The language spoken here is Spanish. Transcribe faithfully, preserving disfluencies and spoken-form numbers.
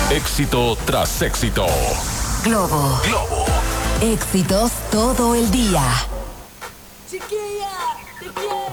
Éxito tras éxito. Globo. Globo. Éxitos todo el día. Chiquilla, te quiero.